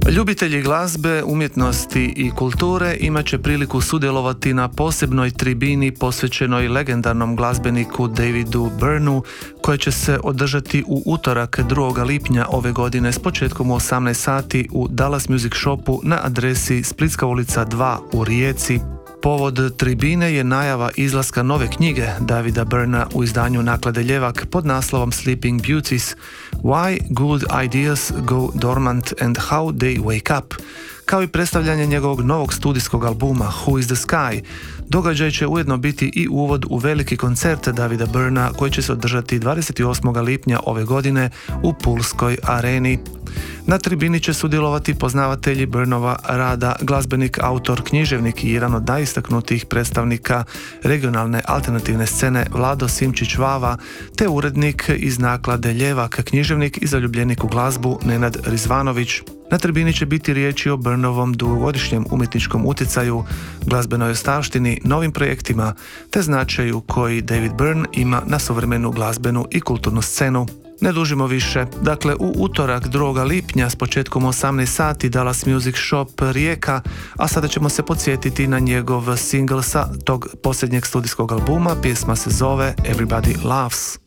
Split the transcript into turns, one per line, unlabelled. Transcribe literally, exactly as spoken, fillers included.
Ljubitelji glazbe, umjetnosti i kulture imat će priliku sudjelovati na posebnoj tribini posvećenoj legendarnom glazbeniku Davidu Byrnu, koja će se održati u utorak drugog lipnja ove godine s početkom u osamnaest sati u Dallas Music Shopu na adresi Splitska ulica dva u Rijeci. Povod tribine je najava izlaska nove knjige Davida Byrna u izdanju naklade Ljevak pod naslovom Sleeping Beauties – Why Good Ideas Go Dormant and How They Wake Up, kao i predstavljanje njegovog novog studijskog albuma Who is the Sky. Događaj će ujedno biti i uvod u veliki koncert Davida Byrna koji će se održati dvadeset osmog lipnja ove godine u Pulskoj areni. Na tribini će sudjelovati poznavatelji Byrnova rada, glazbenik, autor, književnik i jedan od najistaknutijih predstavnika regionalne alternativne scene Vlado Simčić-Vava, te urednik iz naklade Ljevak, književnik i zaljubljenik u glazbu Nenad Rizvanović. Na tribini će biti riječi o Byrnovom dugogodišnjem umjetničkom utjecaju, glazbenoj ostavštini, novim projektima, te značaju koji David Byrne ima na suvremenu glazbenu i kulturnu scenu. Ne dužimo više. Dakle, u utorak drugog lipnja s početkom osamnaest sati Dallas Music Shop Rijeka, a sada ćemo se podsjetiti na njegov singl sa tog posljednjeg studijskog albuma. Pjesma se zove Everybody Laughs.